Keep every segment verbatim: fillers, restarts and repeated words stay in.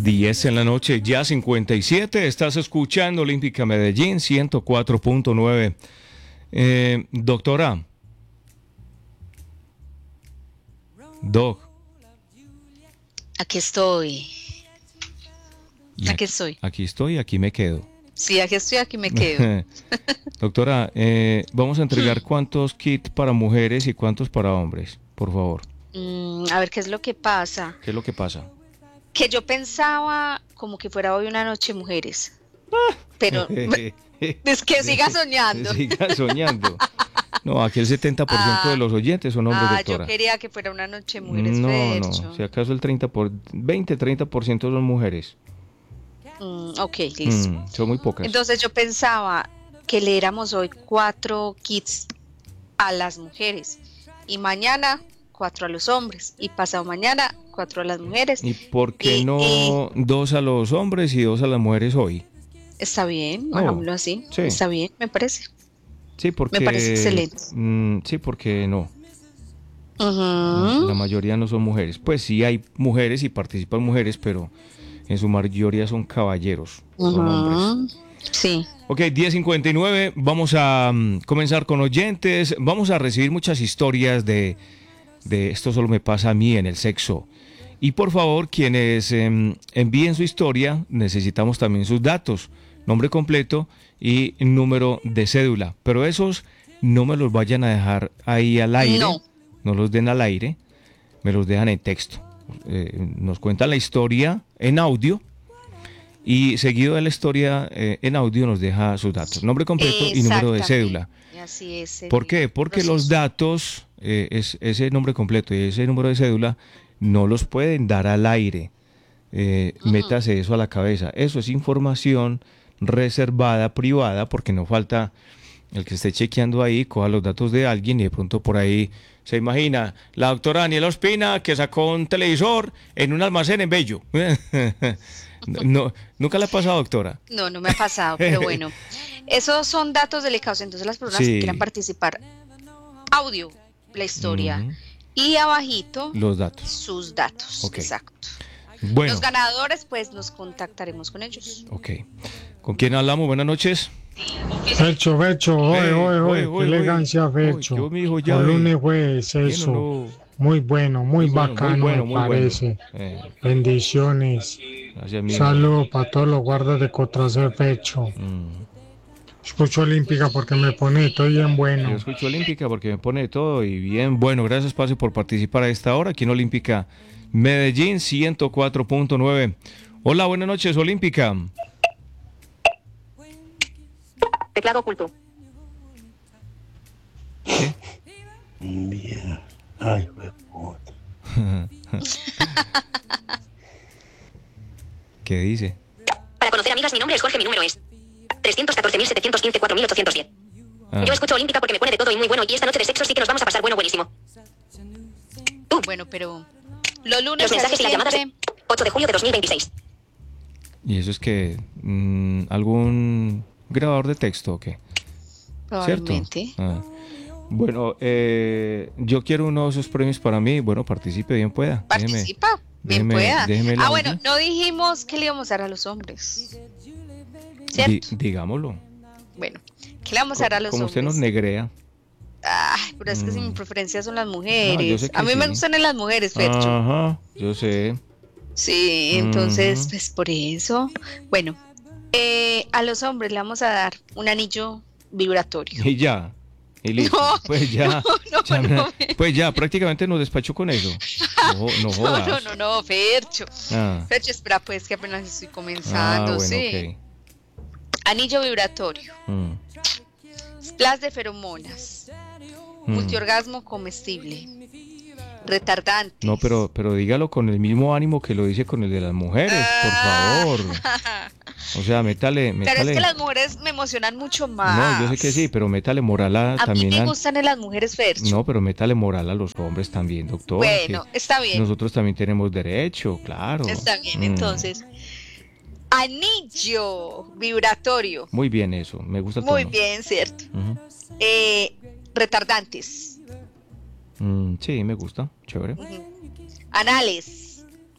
diez en la noche, ya cincuenta y siete. Estás escuchando Olímpica Medellín ciento cuatro punto nueve. Eh, doctora. Doc. Aquí estoy. Y Aquí estoy. Aquí estoy, aquí me quedo. Sí, aquí estoy, aquí me quedo. Doctora, eh, vamos a entregar cuántos kits para mujeres y cuántos para hombres, por favor. Mm, a ver, ¿qué es lo que pasa? ¿Qué es lo que pasa? Que yo pensaba como que fuera hoy una noche de mujeres. Pero es que siga soñando. Siga soñando. No, aquí el setenta por ciento ah, de los oyentes son hombres, ah, doctora. Yo quería que fuera una noche de mujeres. No, Fercho. no, si acaso el treinta por, veinte, treinta por ciento son mujeres. Mm, ok, listo. Mm, son muy pocas. Entonces yo pensaba que leéramos hoy cuatro kits a las mujeres y mañana cuatro a los hombres y pasado mañana cuatro a las mujeres. ¿Y por qué y, no y... dos a los hombres y dos a las mujeres hoy? Está bien, oh, hagámoslo así. Sí. Está bien, me parece. Sí, porque... Me parece excelente. Mmm, sí, porque no. Uh-huh. La mayoría no son mujeres. Pues sí hay mujeres y participan mujeres, pero en su mayoría son caballeros, uh-huh. son hombres. Sí. Ok, diez cincuenta y nueve, vamos a um, comenzar con oyentes. Vamos a recibir muchas historias de, de esto solo me pasa a mí en el sexo. Y por favor, quienes eh, envíen su historia, necesitamos también sus datos, nombre completo y número de cédula. Pero esos no me los vayan a dejar ahí al aire, no, no los den al aire, me los dejan en texto. Eh, nos cuentan la historia en audio y seguido de la historia eh, en audio nos deja sus datos, nombre completo y número de cédula. Así es. ¿Por qué? Porque proceso. Los datos, eh, es, ese nombre completo y ese número de cédula no los pueden dar al aire. Eh, uh-huh. Métase eso a la cabeza. Eso es información reservada, privada, porque no falta el que esté chequeando ahí, coja los datos de alguien y de pronto por ahí se imagina la doctora Daniela Ospina que sacó un televisor en un almacén en Bello. No, ¿nunca le ha pasado, doctora? No, no me ha pasado, pero bueno, esos son datos delicados, entonces las personas sí. que quieran participar, audio, la historia, uh-huh. y abajito los datos, sus datos, okay. Exacto. Bueno. Los ganadores, pues nos contactaremos con ellos. Ok. ¿Con quién hablamos? Buenas noches. Fercho, Fercho, oye, oye, oye, qué elegancia, Fercho. Yo, mijo, ya. El lunes fue eso. No, no. Muy bueno, muy, muy bacano, bueno, muy bueno, me muy parece. Bueno. Eh. Bendiciones. Gracias, saludos para todos los guardas de Cotracer, Fercho. Mm. Escucho Olímpica porque me pone todo bien bueno. Yo escucho Olímpica porque me pone todo y bien bueno. Gracias, Pase, por participar a esta hora aquí en Olímpica Medellín ciento cuatro punto nueve. Hola, buenas noches, Olímpica. Teclado oculto. ¿Qué? Bien. Ay, puta. ¿Qué dice? Para conocer amigas, mi nombre es Jorge, mi número es trescientos catorce mil setecientos quince cuatro mil ochocientos diez. Ah. Yo escucho Olímpica porque me pone de todo y muy bueno, y esta noche de sexo sí que nos vamos a pasar bueno, buenísimo. Uh, bueno, pero los lunes... Los mensajes y las llamadas de ocho de julio de dos mil veintiséis. ¿Y eso es que mmm, algún grabador de texto o qué? Probablemente. ¿Cierto? Ah. Bueno, eh, yo quiero uno de esos premios para mí. Bueno, participe, bien pueda. Participa, déjeme, bien pueda. Déjeme ah, bueno, no dijimos que le íbamos a dar a los hombres. ¿Cierto? Di, digámoslo. Bueno, ¿qué le vamos a dar a los como hombres? Como usted nos negrea. Ay, pero es que mm. si mi preferencia son las mujeres. No, a mí sí. me gustan las mujeres, Fercho. Ajá, yo sé. Sí, entonces, mm. pues por eso. Bueno, eh, a los hombres le vamos a dar un anillo vibratorio. Y ya. Y listo. No, pues ya, no, no, ya no, pues ya prácticamente nos despachó con eso. No, no jodas. No, no, no, no, Fercho. Ah. Fercho, espera, pues que apenas estoy comenzando, ah, bueno, sí. Okay. Anillo vibratorio. Mm. Splash de feromonas. Mm. Multiorgasmo comestible. Retardantes. No, pero, pero dígalo con el mismo ánimo que lo dice con el de las mujeres, ah. por favor. O sea, métale, métale. Pero es que las mujeres me emocionan mucho más. No, yo sé que sí, pero métale moral a, a también. A mí me gustan en las mujeres, Fercho. No, pero métale moral a los hombres también, doctor. Bueno, está bien. Nosotros también tenemos derecho, claro. Está bien, mm. entonces. Anillo vibratorio. Muy bien eso, me gusta el Muy tono. bien, cierto. Uh-huh. Eh, retardantes. Mm, sí, me gusta, chévere. Uh-huh. Anales.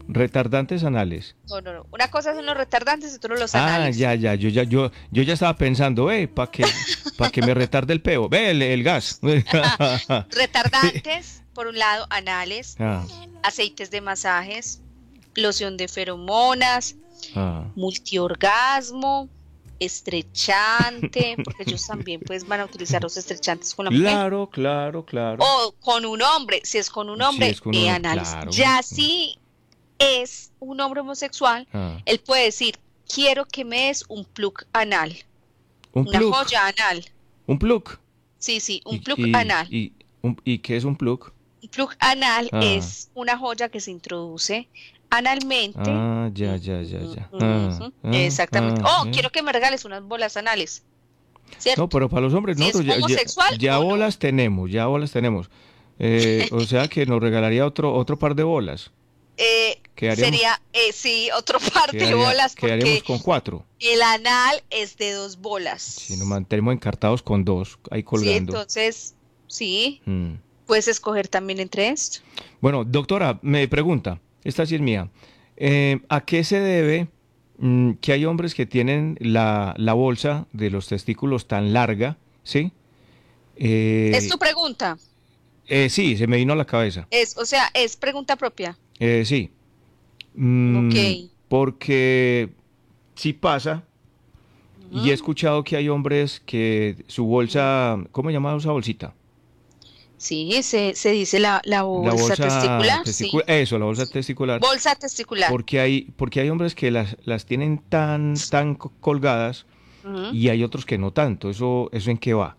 Retardantes anales. No, no, no. Una cosa son los retardantes y otra los Ah, anales. ya, ya, yo ya, yo, yo ya estaba pensando, eh, para que, para que me retarde el peo, ve el, el gas. Retardantes, por un lado, anales, Ah, aceites de masajes, loción de feromonas, ah. multiorgasmo, estrechante, porque ellos también pues van a utilizar los estrechantes con la mujer. Claro, claro, claro. O con un hombre, si es con un hombre, Si es con un eh, hombre, anales. claro. Ya si es un hombre homosexual, Ah. él puede decir, quiero que me des un plug anal, Un una plug. joya anal. Un plug. Sí, sí, un Y- plug y, anal. Y, un- ¿y qué es un plug? Un plug anal Ah. es una joya que se introduce analmente. Ah, ya, ya, ya, ya. Ujú, Ah, ujú, ah, exactamente. ah, oh, eh. quiero que me regales unas bolas anales. ¿Cierto? No, pero para los hombres, Si es nosotros ya, ya, homosexual ya o no. bolas tenemos, ya bolas tenemos. Eh, o sea que nos regalaría otro, otro par de bolas. Eh, Quedaríamos- sería, eh, sí, otro par de Quedaría- bolas, quedaríamos porque con cuatro. el anal es de dos bolas. Si nos mantenemos encartados con dos, ahí Sí, colgando. entonces, sí, Mm. puedes escoger también entre esto. Bueno, doctora, me pregunta, esta sí es mía. Eh, ¿a qué se debe mm, que hay hombres que tienen la, la bolsa de los testículos tan larga, ¿sí? Eh, Es tu pregunta. eh, sí, se me vino a la cabeza. Es, o sea, es pregunta propia. Eh, sí. Mm, Ok. Porque sí pasa, y he escuchado que hay hombres que su bolsa, ¿cómo se llama esa bolsita? Sí, se, se dice la, la bolsa, testicular. testicu- Sí. Eso, la bolsa testicular. Bolsa testicular. Porque hay, porque hay hombres que las, las tienen tan, tan co- colgadas Ujú. y hay otros que no tanto. ¿Eso, eso en qué va?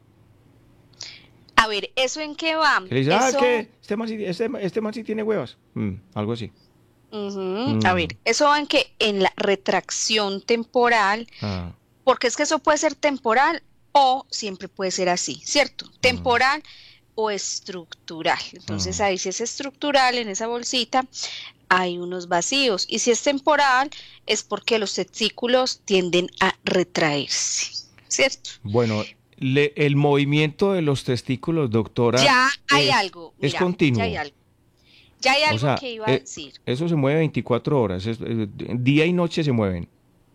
A ver, ¿eso en qué va? Que le dicen, ah, es Eso- que este man sí, este, este man sí tiene huevas. Mm, algo así. Ujú. Mm. A ver, eso va en que en la retracción temporal, Ah, porque es que eso puede ser temporal o siempre puede ser así, ¿cierto? Temporal o estructural. Entonces Mm. ahí si es estructural en esa bolsita hay unos vacíos y si es temporal es porque los testículos tienden a retraerse, ¿cierto? bueno, le- el movimiento de los testículos, doctora, Ya hay es, algo, es mira, continuo. ya hay algo. Ya hay O algo sea, que iba a eh, decir. eso se mueve veinticuatro horas, es- eh, día y noche se mueven.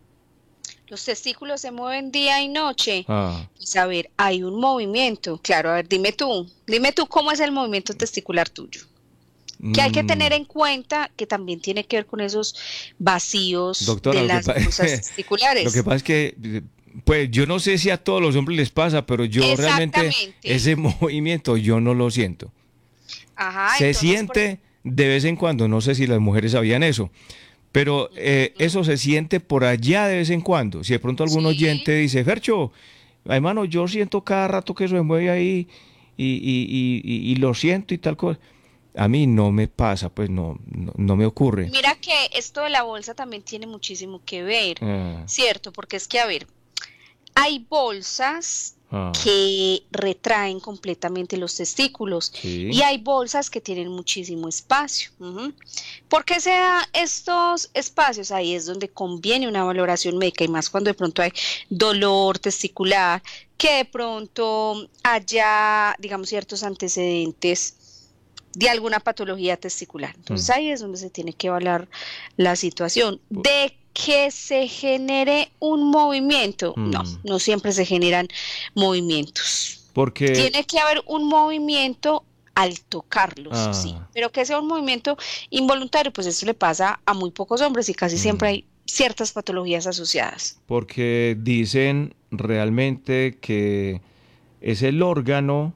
Los testículos se mueven día y noche. Ah, Pues a ver, hay un movimiento. Claro, a ver, dime tú, dime tú cómo es el movimiento testicular tuyo. Que hay que mm, tener en cuenta que también tiene que ver con esos vacíos Doctora, de lo que las pa- bolsas testiculares. Lo que pasa es que, pues yo no sé si a todos los hombres les pasa, pero yo realmente Exactamente. ese movimiento yo no lo siento. Ajá, Se entonces, siente de vez en cuando, no sé si las mujeres sabían eso, pero eh, eso se siente por allá de vez en cuando. Si de pronto algún Sí. oyente dice, Fercho, hermano, yo siento cada rato que eso se mueve ahí y, y, y, y- y lo siento y tal cosa. A mí no me pasa, pues no, no, no me ocurre. por- mira que esto de la bolsa también tiene muchísimo que ver, Ah, ¿cierto? Porque es que, a ver, hay bolsas ah, que retraen completamente los testículos. sí. Y hay bolsas que tienen muchísimo espacio. Ujú. ¿Por qué se dan estos espacios? Ahí es donde conviene una valoración médica y más cuando de pronto hay dolor testicular, que de pronto haya, digamos, ciertos antecedentes de alguna patología testicular. Entonces Mm. ahí es donde se tiene que evaluar la situación. De que se genere un movimiento, no, Mm. no siempre se generan movimientos. Porque Tiene que haber un movimiento al tocarlos, Ah. sí, pero que sea un movimiento involuntario, pues eso le pasa a muy pocos hombres y casi siempre Mm. hay ciertas patologías asociadas. porque dicen realmente que es el órgano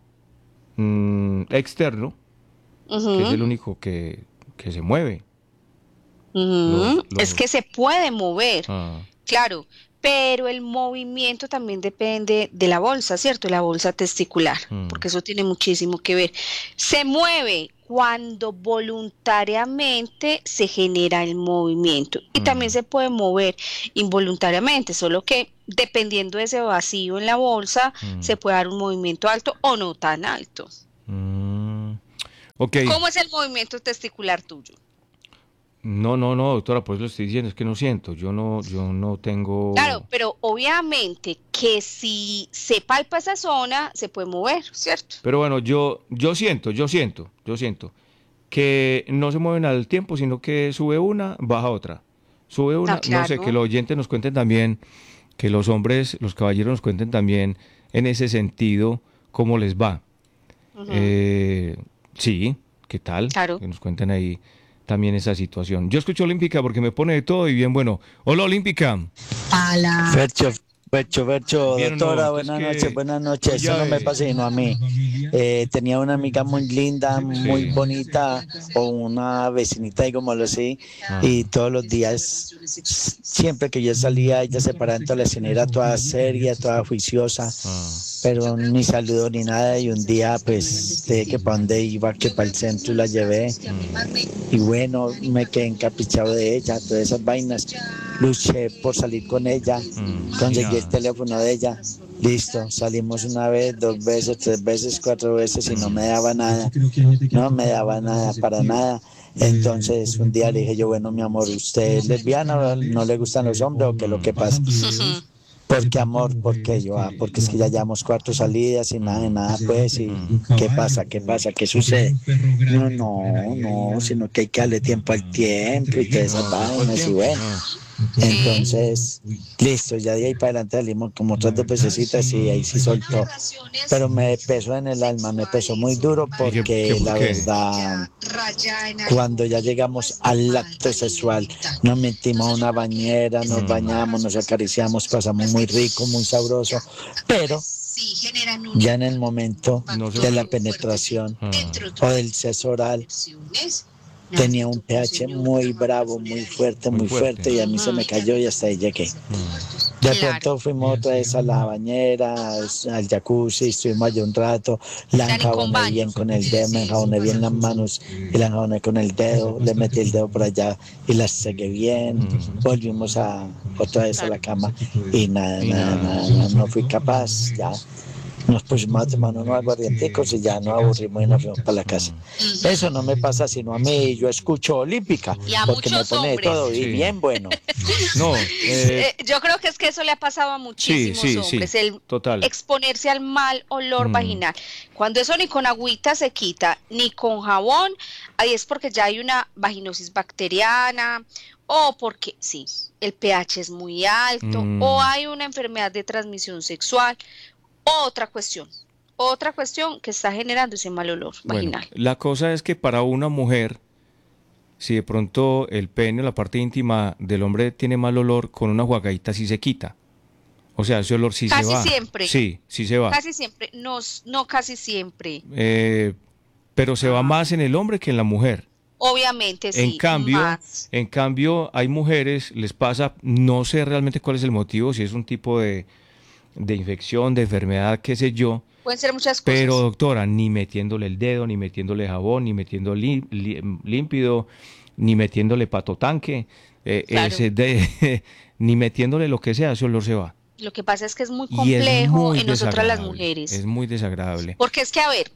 mm, externo Ujú, que es el único que, que se mueve. ujú. los- los- Es que se puede mover, Ah, claro, pero el movimiento también depende de la bolsa, ¿cierto? La bolsa testicular, Mm. porque eso tiene muchísimo que ver. Se mueve cuando voluntariamente se genera el movimiento y Mm. también se puede mover involuntariamente, solo que dependiendo de ese vacío en la bolsa, Mm. se puede dar un movimiento alto o no tan alto. mm, ok. ¿Cómo es el movimiento testicular tuyo? No, no, no, doctora, pues lo estoy diciendo, es que no siento, yo no, yo no tengo... Claro, pero obviamente que si se palpa esa zona, se puede mover, ¿cierto? Pero bueno, yo, yo siento, yo siento, yo siento. que no se mueven al tiempo, sino que sube una, baja otra. Sube una, Ah, claro. no sé, que los oyentes nos cuenten también, que los hombres, los caballeros nos cuenten también en ese sentido cómo les va. Ujú. Eh, sí, ¿qué tal? Claro. Que nos cuenten ahí también esa situación. Yo escucho Olímpica porque me pone de todo y bien bueno. Hola, Olímpica. Fercho, Fercho, Fercho, Bien, doctora, no, buenas es que- noches, buenas noches. Oye, Eso no me eh, pasa sino a mí. Eh, tenía una amiga muy linda, muy Sí. bonita, o una vecinita, digámoslo así, Ah. y todos los días, siempre que yo salía, ella se paraba en toda la escena, era toda seria, toda juiciosa, Ah. pero ni saludo ni nada. Y un día, pues, dije que para dónde iba, que para el centro, y la llevé. Y bueno, me quedé encaprichado de ella, todas esas vainas. Luché por salir con ella, Mm, conseguí ya. el teléfono de ella. Listo, salimos una vez, dos veces, tres veces, cuatro veces y no me daba nada. No me daba nada, para nada. Entonces un día le dije yo, bueno, mi amor, ¿usted es lesbiana? ¿No le gustan los hombres o qué es lo que pasa? ¿Por qué amor? ¿Por qué yo? Ah, porque es que ya llevamos cuatro salidas y nada, nada, pues, y ¿qué pasa? ¿Qué pasa? ¿Qué sucede? No, no, no, sino que hay que darle tiempo al tiempo y todas esas vainas y bueno. Entonces, listo, ya de ahí para adelante salimos como otras dos pececitas y ahí sí soltó. Pero me pesó en el alma, me pesó muy duro porque qué- por la qué? verdad, cuando ya llegamos al acto sexual, nos metimos a una bañera, nos bañamos, nos acariciamos, pasamos muy rico, muy sabroso, pero ya en el momento No se- de la penetración Ah. o del sexo oral, tenía un pH muy bravo, muy fuerte, Muy muy fuerte. fuerte, y a mí se me cayó y hasta ahí llegué. De Claro. pronto fuimos otra vez a la bañera, al jacuzzi, estuvimos allí un rato, la Claro, y con enjaboné baño. bien con el dedo, me enjaboné bien las manos y la enjaboné con el dedo, le metí el dedo por allá y la seguí bien, volvimos a otra vez a la cama y nada, Y nada, nada. nada, nada, no fui capaz, ya. Nos pusimos a tomar unos aguardienticos y ya nos aburrimos y nos fuimos para la casa. Eso no me pasa sino a mí, yo escucho Olímpica, Y a porque me muchos pone de hombres. todo y Sí. bien bueno. No, eh, Eh, yo creo que es que eso le ha pasado a muchísimos sí, sí, hombres, sí, el total. exponerse al mal olor Mm. vaginal. Cuando eso ni con agüita se quita, ni con jabón, ahí es porque ya hay una vaginosis bacteriana, o porque sí, el pH es muy alto, Mm. o hay una enfermedad de transmisión sexual, o otra cuestión, otra cuestión que está generando ese mal olor Bueno, vaginal. la cosa es que para una mujer, si de pronto el pene o la parte íntima del hombre tiene mal olor, con una jugadita sí se quita. O sea, ese olor sí Casi se va. siempre. Sí, sí se va. Casi siempre, no, no casi siempre, Eh, pero se va Ah. más en el hombre que en la mujer. obviamente sí, En cambio, más. en cambio, hay mujeres, les pasa, no sé realmente cuál es el motivo, si es un tipo de, de infección, de enfermedad, qué sé yo, Pueden ser muchas cosas. pero doctora, ni metiéndole el dedo, ni metiéndole jabón, ni metiendo li- li- límpido, ni metiéndole patotanque, eh, Claro. ese de- ni metiéndole lo que sea, ese olor se va. Lo que pasa es que es muy Y es complejo muy en nosotras las desagradable, mujeres. es muy desagradable. Porque es que, a ver,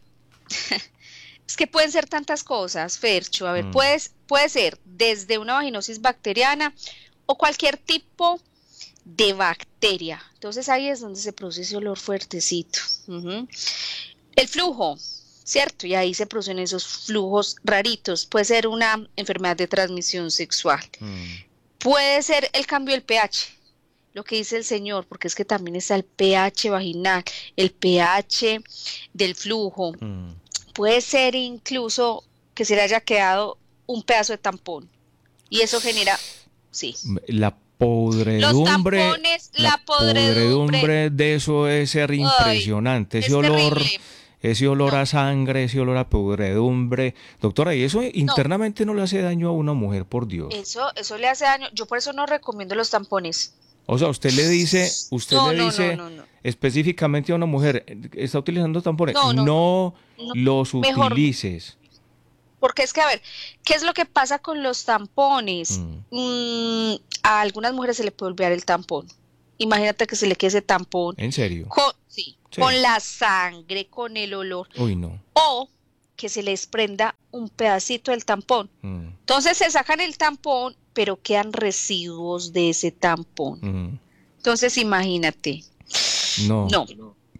es que pueden ser tantas cosas, Fercho. A ver, Mm. puedes, puede ser desde una vaginosis bacteriana o cualquier tipo de bacteria. Entonces ahí es donde se produce ese olor fuertecito. Ujú. El flujo, ¿cierto? Y ahí se producen esos flujos raritos. Puede ser una enfermedad de transmisión sexual. Mm. Puede ser el cambio del pH, lo que dice el señor, porque es que también está el pH vaginal, el pH del flujo. Mm. Puede ser incluso que se le haya quedado un pedazo de tampón y eso genera, sí. La podredumbre, Los tampones, la podredumbre. de eso es ser impresionante. Ese es olor, terrible. ese olor No. a sangre, ese olor a podredumbre. Doctora, ¿y eso internamente no le hace daño a una mujer, por Dios? Eso, eso le hace daño. Yo por eso no recomiendo los tampones. O sea, usted le dice, usted No, le no, dice no, no, no. específicamente a una mujer, ¿está utilizando tampones? No, no, no no. los Mejor- utilices. Porque es que, a ver, ¿qué es lo que pasa con los tampones? Mm. Mm, a algunas mujeres se le puede olvidar el tampón. Imagínate que se le quede ese tampón ¿En serio? con, sí, Sí. con la sangre, con el olor, Uy, no. o que se les prenda un pedacito del tampón. Mm, Entonces se sacan el tampón, pero quedan residuos de ese tampón. mm. Entonces imagínate. No. No,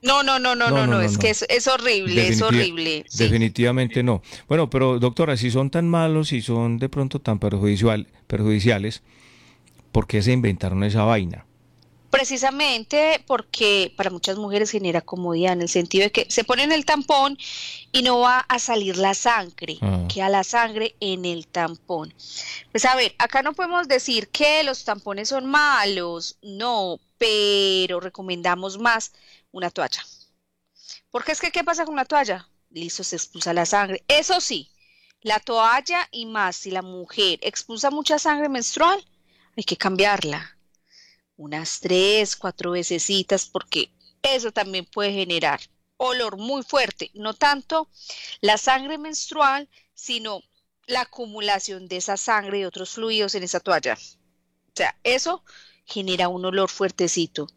No, no, no, no, no, no, no, no, es no. que es, es horrible, Definitiv- es horrible. Sí. Definitivamente no. Bueno, pero doctora, si son tan malos, si son de pronto tan perjudicial, perjudiciales, ¿por qué se inventaron esa vaina? Precisamente porque para muchas mujeres genera comodidad en el sentido de que se ponen el tampón y no va a salir la sangre, ah. queda la sangre en el tampón. Pues a ver, acá no podemos decir que los tampones son malos, no, pero recomendamos más una toalla. Porque es que, ¿qué pasa con la toalla? Listo, se expulsa la sangre. Eso sí, la toalla y más si la mujer expulsa mucha sangre menstrual, hay que cambiarla. Unas tres, cuatro vecesitas, porque eso también puede generar olor muy fuerte, no tanto la sangre menstrual, sino la acumulación de esa sangre y otros fluidos en esa toalla. O sea, eso genera un olor fuertecito.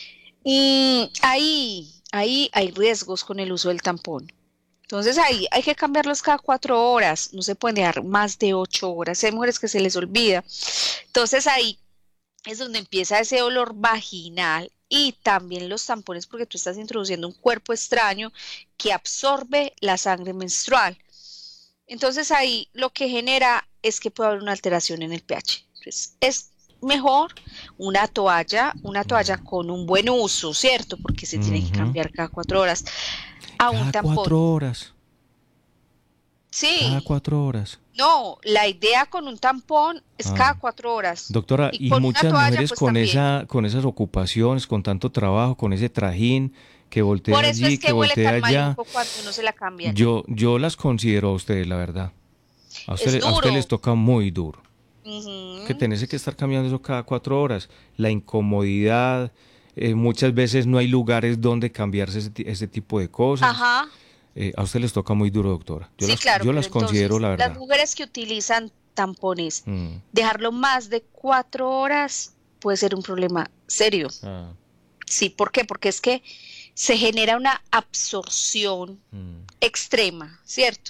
Y ahí, ahí hay riesgos con el uso del tampón. Entonces ahí hay que cambiarlos cada cuatro horas, no se pueden dejar más de ocho horas, hay mujeres que se les olvida. Entonces ahí es donde empieza ese olor vaginal y también los tampones porque tú estás introduciendo un cuerpo extraño que absorbe la sangre menstrual. Entonces ahí lo que genera es que puede haber una alteración en el pH. Entonces es mejor una toalla, una toalla con un buen uso, ¿cierto? Porque se uh-huh. tiene que cambiar cada cuatro horas. A cada un tampón. cuatro horas. Sí. Cada cuatro horas. No, la idea con un tampón es ah. cada cuatro horas. Doctora, y, y muchas toalla, mujeres pues, con esa, con esas ocupaciones, con tanto trabajo, con ese trajín, que voltea Por eso allí, es que, que huele voltea tan allá. Maluco cuando uno se la cambia. Yo, yo las considero a ustedes, la verdad. A ustedes, a ustedes les toca muy duro. Uh-huh. Que tenés que estar cambiando eso cada cuatro horas. La incomodidad, eh, muchas veces no hay lugares donde cambiarse ese, ese tipo de cosas. Ajá. Eh, a usted les toca muy duro, doctora. Yo sí, las, claro, yo las considero, entonces, la verdad. Las mujeres que utilizan tampones, mm. dejarlo más de cuatro horas puede ser un problema serio. Ah. Sí, ¿por qué? Porque es que se genera una absorción mm. extrema, ¿cierto?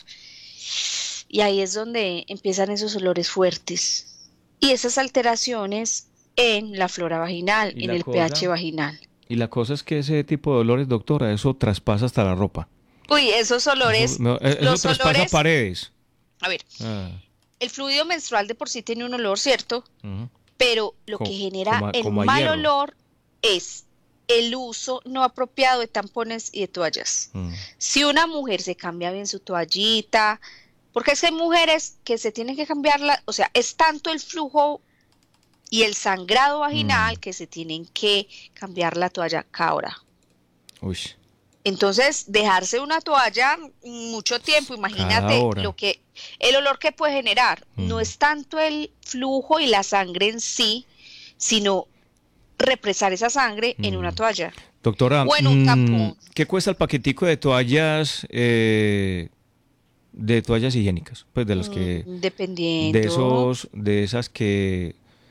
Y ahí es donde empiezan esos olores fuertes y esas alteraciones en la flora vaginal, en el cosa, pH vaginal. Y la cosa es que ese tipo de olores, doctora, eso traspasa hasta la ropa. Uy, esos olores... Eso, no, eso los traspasa olores, paredes. A ver, ah. el fluido menstrual de por sí tiene un olor, ¿cierto? Uh-huh. Pero lo como, que genera como, el como mal hierro. olor es el uso no apropiado de tampones y de toallas. Uh-huh. Si una mujer se cambia bien su toallita, porque es que hay mujeres que se tienen que cambiarla, o sea, es tanto el flujo y el sangrado vaginal uh-huh. que se tienen que cambiar la toalla cada hora. Uy. Entonces, dejarse una toalla mucho tiempo, imagínate lo que el olor que puede generar. Mm. No es tanto el flujo y la sangre en sí, sino represar esa sangre mm. en una toalla. Doctora, o en un tampón. ¿Qué cuesta el paquetico de toallas eh, de toallas higiénicas? Pues de las que mm, dependiendo de esos de esas que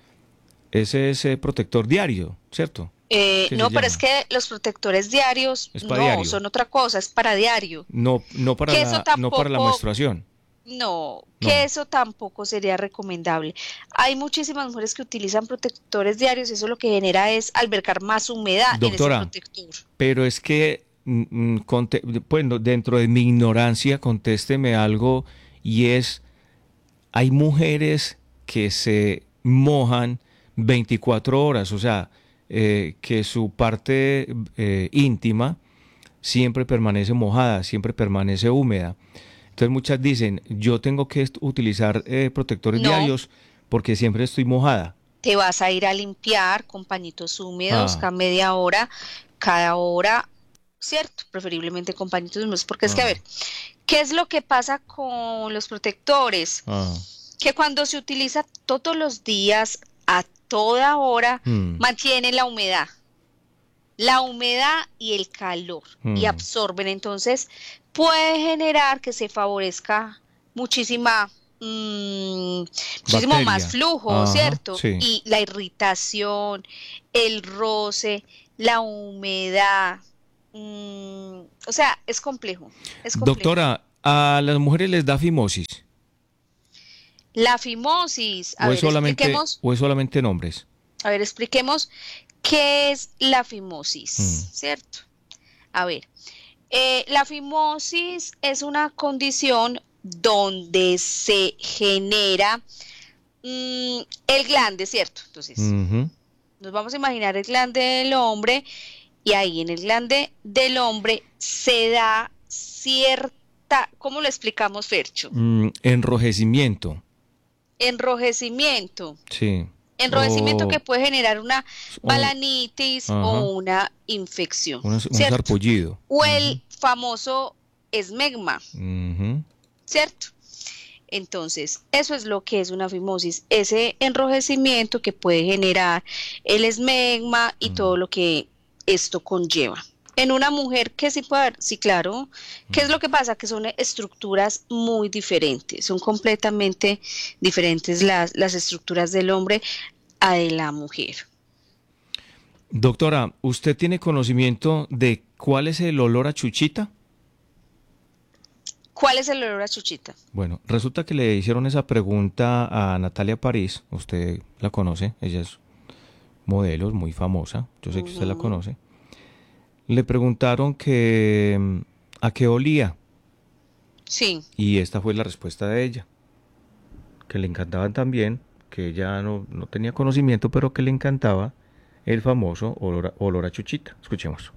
ese es ese protector diario, ¿cierto? Eh, no, pero llama? Es que los protectores diarios no diario. Son otra cosa, es para diario. No, no para la, tampoco, no para la menstruación. No, que no. Eso tampoco sería recomendable. Hay muchísimas mujeres que utilizan protectores diarios, eso lo que genera es albergar más humedad. Doctora, en ese protector. Pero es que, mm, conte, bueno, dentro de mi ignorancia, contésteme algo, y es, hay mujeres que se mojan veinticuatro horas, o sea, Eh, que su parte eh, íntima siempre permanece mojada, siempre permanece húmeda. Entonces muchas dicen, yo tengo que utilizar eh, protectores no. diarios porque siempre estoy mojada. Te vas a ir a limpiar con pañitos húmedos ah. cada media hora, cada hora, ¿cierto? Preferiblemente con pañitos húmedos, porque ah. es que a ver, ¿qué es lo que pasa con los protectores? Ah. Que cuando se utiliza todos los días a toda hora mm. mantiene la humedad, la humedad y el calor mm. y absorben, entonces puede generar que se favorezca muchísima, mmm, muchísimo más flujo, Ajá, ¿cierto? Sí. Y la irritación, el roce, la humedad, mmm, o sea, es complejo, es complejo. Doctora, ¿a las mujeres les da fimosis? La fimosis, a o ver, es solamente, expliquemos. ¿O es solamente en hombres? A ver, expliquemos qué es la fimosis, mm. ¿cierto? A ver, eh, la fimosis es una condición donde se genera mmm, el glande, ¿cierto? Entonces, uh-huh. nos vamos a imaginar el glande del hombre y ahí en el glande del hombre se da cierta, ¿cómo lo explicamos, Fercho? Mm, enrojecimiento. Enrojecimiento. Sí. Enrojecimiento o, que puede generar una balanitis o, o una infección. Una, un sarpullido. O uh-huh. el famoso esmegma. Uh-huh. ¿Cierto? Entonces, eso es lo que es una fimosis, ese enrojecimiento que puede generar el esmegma y uh-huh. todo lo que esto conlleva. En una mujer, ¿qué sí puede haber? Sí, claro. ¿Qué es lo que pasa? Que son estructuras muy diferentes, son completamente diferentes las, las estructuras del hombre a de la mujer. Doctora, ¿usted tiene conocimiento de cuál es el olor a chuchita? ¿Cuál es el olor a chuchita? Bueno, resulta que le hicieron esa pregunta a Natalia París, usted la conoce, ella es modelo, es muy famosa, yo sé que uh-huh. usted la conoce. Le preguntaron que a qué olía. Sí. Y esta fue la respuesta de ella, que le encantaban también, que ella no, no tenía conocimiento, pero que le encantaba el famoso olor a, olor a chuchita. Escuchemos.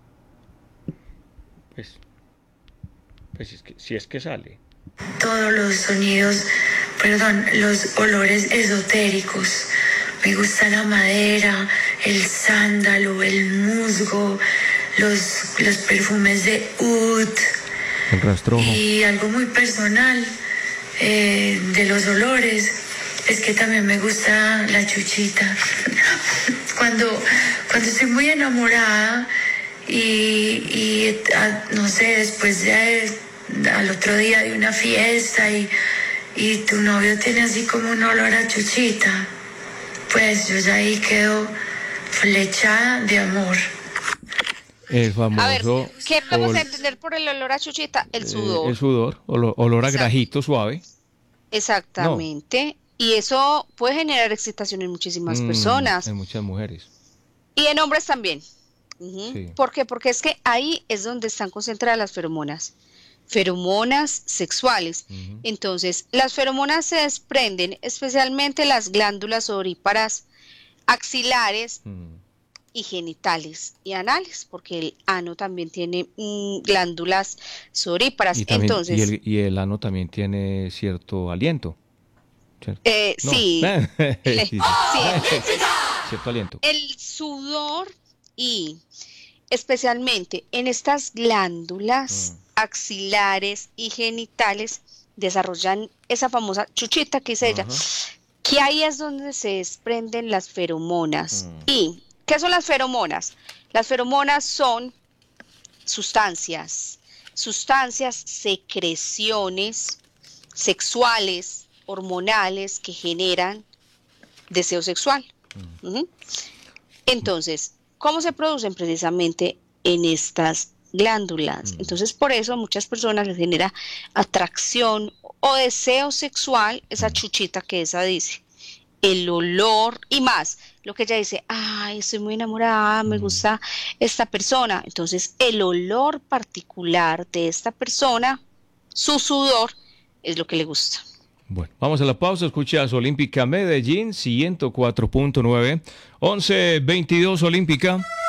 Pues... Pues es que, si es que sale. Todos los sonidos, perdón, los olores esotéricos. Me gusta la madera, el sándalo, el musgo, los, los perfumes de oud. El rastrojo. Y algo muy personal eh, de los olores es que también me gusta la chuchita. Cuando, cuando estoy muy enamorada y, y a, no sé, después de... al otro día de una fiesta y, y tu novio tiene así como un olor a chuchita, pues yo ya ahí quedo flechada de amor. El famoso... A ver, ¿qué podemos ol... entender por el olor a chuchita? El sudor. Eh, el sudor, olor, olor a grajito suave. Exactamente. No. Y eso puede generar excitación en muchísimas mm, personas. En muchas mujeres. Y en hombres también. Uh-huh. Sí. ¿Por qué? Porque es que ahí es donde están concentradas las feromonas. Feromonas sexuales. Uh-huh. Entonces, las feromonas se desprenden especialmente las glándulas ovíparas axilares uh-huh. y genitales y anales, porque el ano también tiene mm, glándulas soríparas. Y, también, Entonces, y, el, y el ano también tiene cierto aliento. Eh, no. Sí. sí, sí. Cierto aliento. El sudor y especialmente en estas glándulas uh-huh. axilares y genitales desarrollan esa famosa chuchita que dice uh-huh. ella, que ahí es donde se desprenden las feromonas. Uh-huh. ¿Y qué son las feromonas? Las feromonas son sustancias, sustancias, secreciones sexuales, hormonales que generan deseo sexual. Uh-huh. Uh-huh. Entonces, ¿cómo se producen? Precisamente en estas glándulas. Entonces, por eso a muchas personas les genera atracción o deseo sexual esa chuchita que esa dice. El olor y más, lo que ella dice, ay, estoy muy enamorada, me gusta esta persona. Entonces, el olor particular de esta persona, su sudor, es lo que le gusta. Bueno, vamos a la pausa, escuchas Olímpica Medellín ciento cuatro punto nueve, once veintidós Olímpica.